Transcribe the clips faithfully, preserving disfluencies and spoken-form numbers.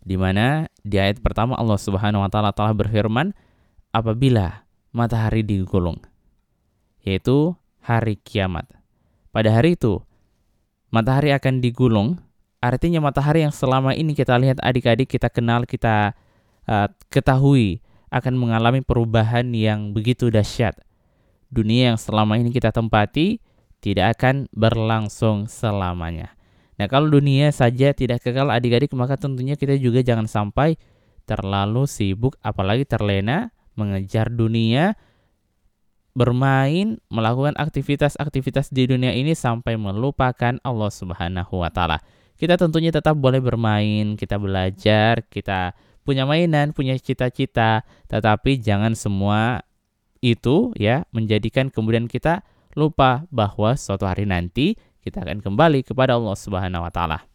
Di mana di ayat pertama Allah Subhanahu wa taala telah berfirman apabila matahari digulung, yaitu hari kiamat. Pada hari itu matahari akan digulung, artinya matahari yang selama ini kita lihat adik-adik, kita kenal, kita uh, ketahui akan mengalami perubahan yang begitu dahsyat. Dunia yang selama ini kita tempati tidak akan berlangsung selamanya. Nah, kalau dunia saja tidak kekal adik-adik, maka tentunya kita juga jangan sampai terlalu sibuk, apalagi terlena mengejar dunia, bermain, melakukan aktivitas-aktivitas di dunia ini sampai melupakan Allah Subhanahu wa taala. Kita tentunya tetap boleh bermain, kita belajar, kita punya mainan, punya cita-cita, tetapi jangan semua itu ya menjadikan kemudian kita lupa bahwa suatu hari nanti kita akan kembali kepada Allah Subhanahu wa taala.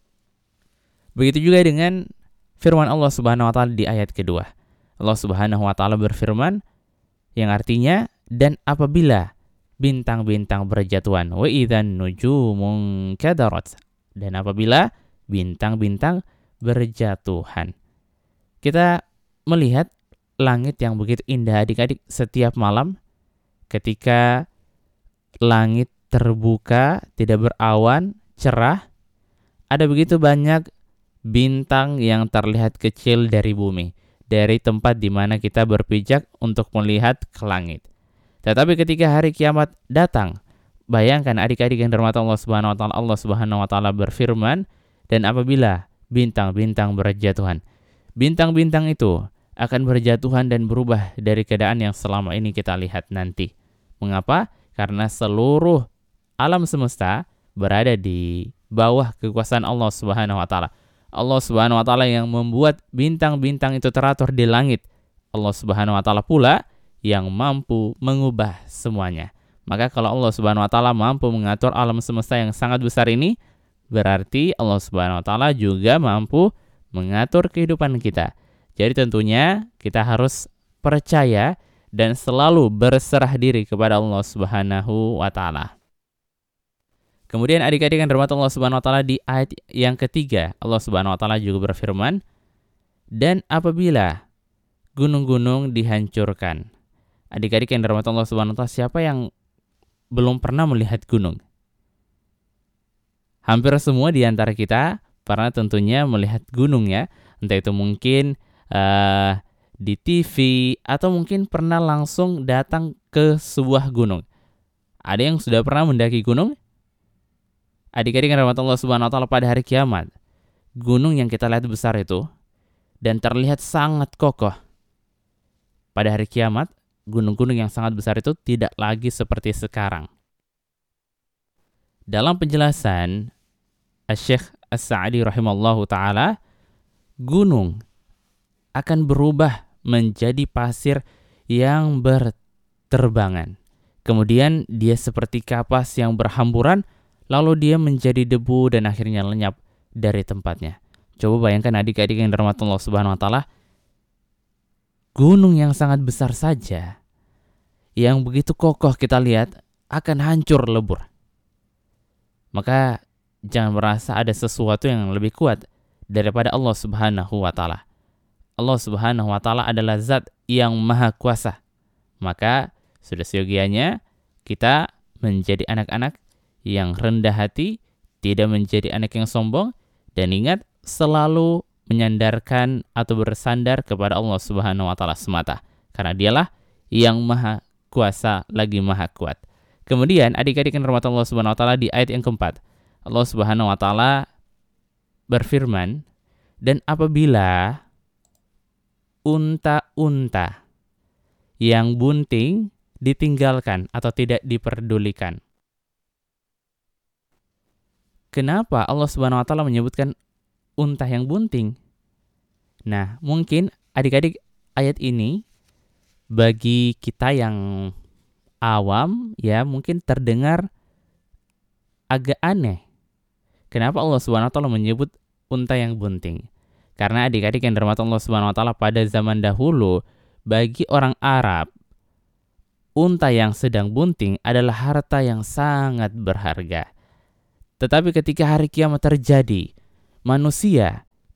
Begitu juga dengan firman Allah Subhanahu wa taala di ayat kedua. Allah Subhanahu wa taala berfirman yang artinya, dan apabila bintang-bintang berjatuhan, wa idzan nujumun kadarat, dan apabila bintang-bintang berjatuhan. Kita melihat langit yang begitu indah adik-adik setiap malam ketika langit terbuka, tidak berawan, cerah, ada begitu banyak bintang yang terlihat kecil dari bumi, dari tempat di mana kita berpijak untuk melihat ke langit. Tetapi ketika hari kiamat datang, bayangkan adik-adik yang dirahmati Allah Subhanahu wa taala, Allah Subhanahu wa taala berfirman, dan apabila bintang-bintang berjatuhan, bintang-bintang itu akan berjatuhan dan berubah dari keadaan yang selama ini kita lihat nanti. Mengapa? Karena seluruh alam semesta berada di bawah kekuasaan Allah Subhanahu wa taala. Allah Subhanahu wa taala yang membuat bintang-bintang itu teratur di langit. Allah Subhanahu wa taala pula yang mampu mengubah semuanya. Maka kalau Allah Subhanahu wa taala mampu mengatur alam semesta yang sangat besar ini, berarti Allah Subhanahu wa taala juga mampu mengatur kehidupan kita. Jadi tentunya kita harus percaya dan selalu berserah diri kepada Allah Subhanahu wa taala. Kemudian adik-adik yang dirahmati Allah Subhanahu wa taala, di ayat yang ketiga Allah Subhanahu wa taala juga berfirman, dan apabila gunung-gunung dihancurkan. Adik-adik yang dirahmati Allah Subhanahu wa taala, siapa yang belum pernah melihat gunung? Hampir semua di antara kita pernah tentunya melihat gunung ya. Entah itu mungkin uh, di T V atau mungkin pernah langsung datang ke sebuah gunung. Ada yang sudah pernah mendaki gunung? Adik-adik yang dirahmati Allah Subhanahu wa taala, pada hari kiamat, gunung yang kita lihat besar itu dan terlihat sangat kokoh. Pada hari kiamat, gunung-gunung yang sangat besar itu tidak lagi seperti sekarang. Dalam penjelasan Asy-Syaikh As-Sa'di rahimallahu taala, gunung akan berubah menjadi pasir yang berterbangan. Kemudian dia seperti kapas yang berhamburan, lalu dia menjadi debu dan akhirnya lenyap dari tempatnya. Coba bayangkan adik-adik yang dirahmati Allah Subhanahu wa taala, gunung yang sangat besar saja, yang begitu kokoh kita lihat, akan hancur lebur. Maka jangan merasa ada sesuatu yang lebih kuat daripada Allah Subhanahu wa taala. Allah Subhanahu wa taala adalah zat yang maha kuasa. Maka sudah seyogianya kita menjadi anak-anak yang rendah hati, tidak menjadi anak yang sombong, dan ingat selalu menyandarkan atau bersandar kepada Allah Subhanahu wa taala semata, karena dialah yang maha kuasa lagi maha kuat. Kemudian adik-adik yang dirahmati Allah Subhanahu wa taala, di ayat yang keempat Allah Subhanahu wa taala berfirman, dan apabila unta-unta yang bunting ditinggalkan atau tidak diperdulikan. Kenapa Allah Subhanahu wa taala menyebutkan unta yang bunting? Nah, mungkin adik-adik ayat ini bagi kita yang awam ya mungkin terdengar agak aneh. Kenapa Allah Subhanahu wa taala menyebut unta yang bunting? Karena adik-adik yang dirahmati Allah Subhanahu wa taala, pada zaman dahulu bagi orang Arab, unta yang sedang bunting adalah harta yang sangat berharga. Tetapi ketika hari kiamat terjadi, manusia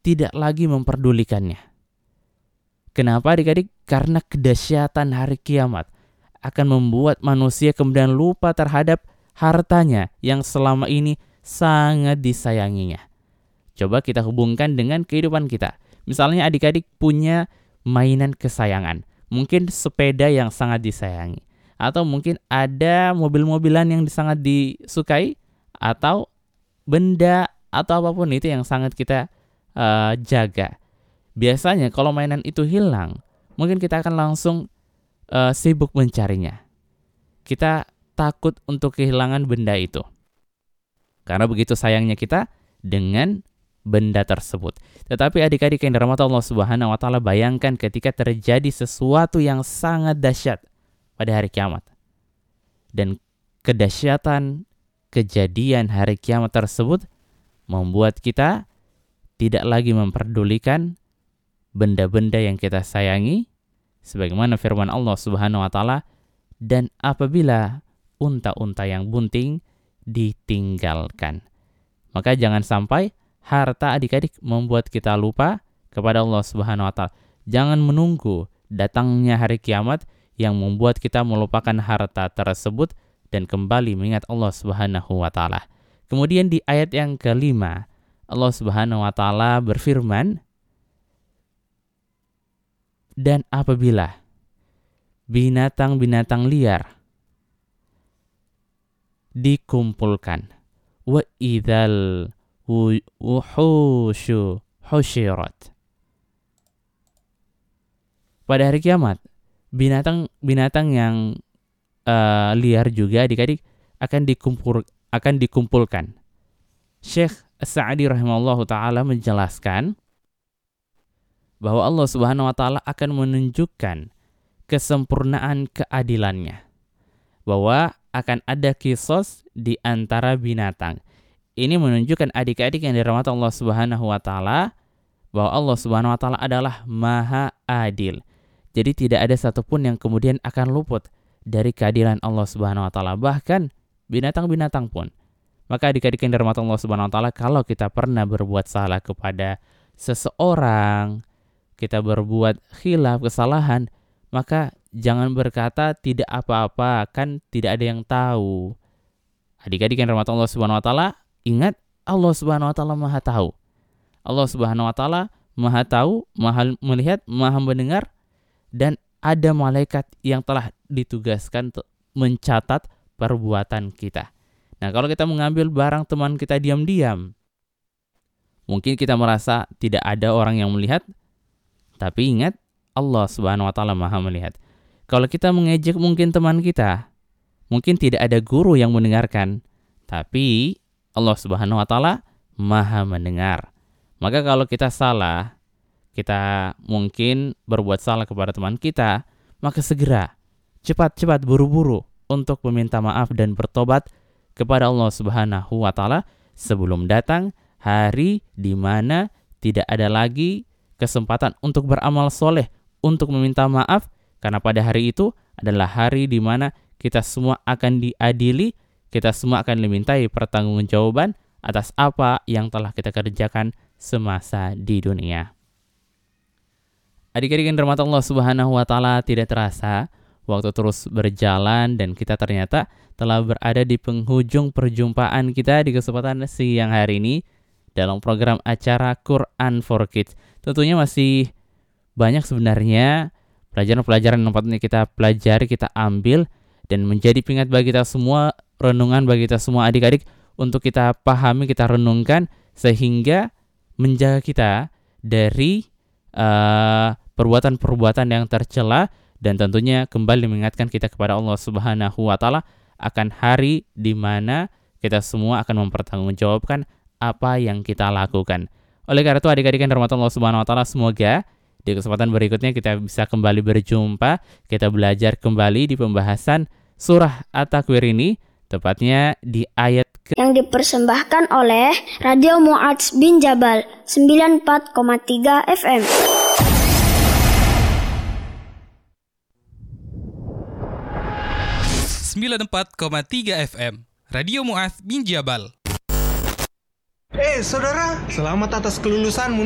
tidak lagi memperdulikannya. Kenapa adik-adik? Karena kedahsyatan hari kiamat akan membuat manusia kemudian lupa terhadap hartanya yang selama ini sangat disayanginya. Coba kita hubungkan dengan kehidupan kita. Misalnya adik-adik punya mainan kesayangan. Mungkin sepeda yang sangat disayangi. Atau mungkin ada mobil-mobilan yang sangat disukai. Atau benda atau apapun itu yang sangat kita uh, jaga. Biasanya kalau mainan itu hilang, mungkin kita akan langsung uh, sibuk mencarinya. Kita takut untuk kehilangan benda itu. Karena begitu sayangnya kita dengan benda tersebut. Tetapi adik-adik yang dirahmati Allah Subhanahu wa taala, bayangkan ketika terjadi sesuatu yang sangat dahsyat pada hari kiamat. Dan kedahsyatan kejadian hari kiamat tersebut membuat kita tidak lagi memperdulikan benda-benda yang kita sayangi, sebagaimana firman Allah Subhanahu wa taala, dan apabila unta-unta yang bunting ditinggalkan. Maka jangan sampai harta adik-adik membuat kita lupa kepada Allah Subhanahu wa taala. Jangan menunggu datangnya hari kiamat yang membuat kita melupakan harta tersebut dan kembali mengingat Allah Subhanahu wa taala. Kemudian di ayat yang kelima, Allah Subhanahu wa taala berfirman, dan apabila binatang-binatang liar dikumpulkan, wa idzal wuhusyu husyirat. Pada hari kiamat, binatang-binatang yang uh, liar juga adik-adik akan dikumpul akan dikumpulkan. Syekh As-Sa'di rahimahullahu taala menjelaskan bahwa Allah Subhanahu wa taala akan menunjukkan kesempurnaan keadilannya. Bahwa akan ada kisos di antara binatang. Ini menunjukkan adik-adik yang dirahmati Allah Subhanahu wa taala bahwa Allah Subhanahu wa taala adalah Maha Adil. Jadi tidak ada satupun yang kemudian akan luput dari keadilan Allah Subhanahu wa taala, bahkan binatang-binatang pun. Maka adik-adik yang dirahmati Allah Subhanahu wa taala, kalau kita pernah berbuat salah kepada seseorang, kita berbuat khilaf, kesalahan, maka jangan berkata tidak apa-apa, kan tidak ada yang tahu. Adik-adik yang dirahmati Allah Subhanahu wa taala, ingat Allah Subhanahu wa taala Maha tahu. Allah Subhanahu wa taala Maha tahu, Maha melihat, Maha mendengar, dan ada malaikat yang telah ditugaskan untuk mencatat perbuatan kita. Nah, kalau kita mengambil barang teman kita diam-diam, mungkin kita merasa tidak ada orang yang melihat, tapi ingat Allah Subhanahu wa taala Maha melihat. Kalau kita mengejek mungkin teman kita, mungkin tidak ada guru yang mendengarkan, tapi Allah Subhanahu wa taala Maha mendengar. Maka kalau kita salah, kita mungkin berbuat salah kepada teman kita, maka segera, cepat-cepat, buru-buru untuk meminta maaf dan bertobat kepada Allah Subhanahu wa taala sebelum datang hari di mana tidak ada lagi kesempatan untuk beramal soleh, untuk meminta maaf, karena pada hari itu adalah hari di mana kita semua akan diadili, kita semua akan dimintai pertanggungjawaban atas apa yang telah kita kerjakan semasa di dunia. Adik-adik yang dirahmati Allah Subhanahu wa taala, tidak terasa waktu terus berjalan dan kita ternyata telah berada di penghujung perjumpaan kita di kesempatan siang hari ini dalam program acara Quran for Kids. Tentunya masih banyak sebenarnya pelajaran-pelajaran yang patutnya kita pelajari, kita ambil, dan menjadi pengingat bagi kita semua, renungan bagi kita semua adik-adik untuk kita pahami, kita renungkan, sehingga menjaga kita dari uh, perbuatan-perbuatan yang tercela, dan tentunya kembali mengingatkan kita kepada Allah Subhanahu wa taala akan hari di mana kita semua akan mempertanggungjawabkan apa yang kita lakukan. Oleh karena itu adik-adik yang dirahmati Allah Subhanahu wa taala, semoga di kesempatan berikutnya kita bisa kembali berjumpa, kita belajar kembali di pembahasan surah At-Takwir ini, tepatnya di ayat ke- yang dipersembahkan oleh Radio Mu'adz bin Jabal sembilan puluh empat koma tiga F M. sembilan puluh empat koma tiga F M Radio Mu'adz bin Jabal. Eh, saudara, selamat atas kelulusanmu.